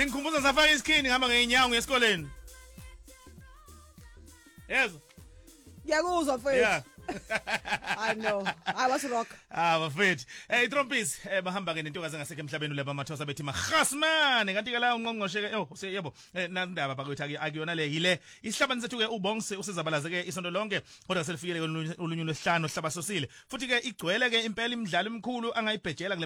Zingikhumbuza safaka isikhini ngihamba ngeenyawo esikoleni. Yes. Ngiyakuzwa mfethu. Yeah. I know. I was rock. Bafethu. Trompis, bahamba ke nentokazi ngasekho emhlabeni leba mathosa bethi mahasmane kanti ke la ungqongqoshe ke yebo nandaba bakwethu akuyona le yile isihlabani sethu ke ubongse usizabalaze ke isonto lonke kodwa selifikele ulunyu lwesihlanu hlaba sosile futhi ke igcwele ke impela imidlalo emikhulu angayibhejela